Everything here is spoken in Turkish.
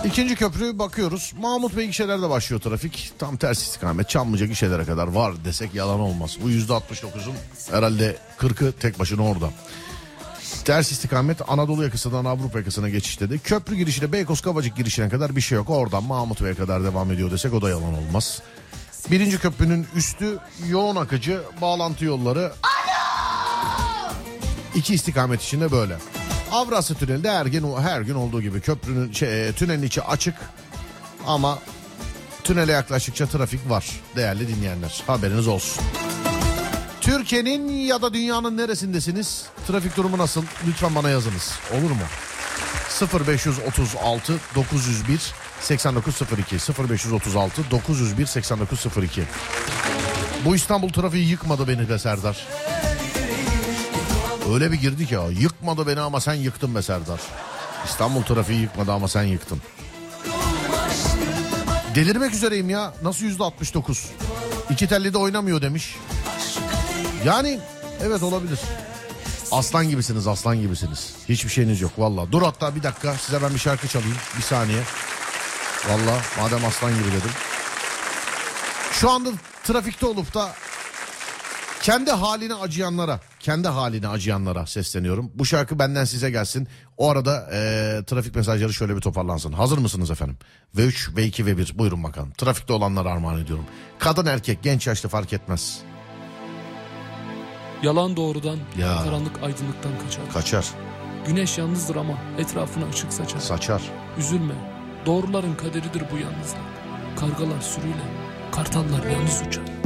İkinci köprü bakıyoruz. Mahmut Bey gişelerde başlıyor trafik. Tam ters istikamet Çamlıca gişelere kadar var desek yalan olmaz. Bu %69'un herhalde 40'ı tek başına orada. Ters istikamet Anadolu yakasından Avrupa yakasına geçişte de köprü girişine Beykoz Kavacık girişine kadar bir şey yok. Oradan Mahmut Bey'e kadar devam ediyor desek o da yalan olmaz. Birinci köprünün üstü yoğun akıcı bağlantı yolları. İki istikamet içinde böyle. Avrasya Tüneli'de her gün olduğu gibi köprünün tünelin içi açık ama tünele yaklaştıkça trafik var değerli dinleyenler, haberiniz olsun. Türkiye'nin ya da dünyanın neresindesiniz? Trafik durumu nasıl? Lütfen bana yazınız. Olur mu? 0536 901 8902 0536 901 8902. Bu İstanbul trafiği yıkmadı beni be Serdar. Öyle bir girdik ya, yıkmadı beni ama sen yıktın be Serdar. İstanbul trafiği yıkmadı ama sen yıktın. Delirmek üzereyim ya. Nasıl %69? İki telli de oynamıyor demiş. Yani evet olabilir. Aslan gibisiniz, aslan gibisiniz. Hiçbir şeyiniz yok valla. Dur hatta bir dakika, size ben bir şarkı çalayım. Bir saniye. Valla madem aslan gibi dedim. Şu anda trafikte olup da kendi haline acıyanlara sesleniyorum. Bu şarkı benden size gelsin. O arada trafik mesajları şöyle bir toparlansın. Hazır mısınız efendim? V3, V2, V1 buyurun bakalım. Trafikte olanlara armağan ediyorum. Kadın erkek genç yaşlı fark etmez. Yalan doğrudan, ya. Karanlık aydınlıktan Kaçar. Güneş yalnızdır ama etrafına ışık Saçar. Üzülme, doğruların kaderidir bu yalnızlık. Kargalar sürüyle, kartallar yalnız uçar.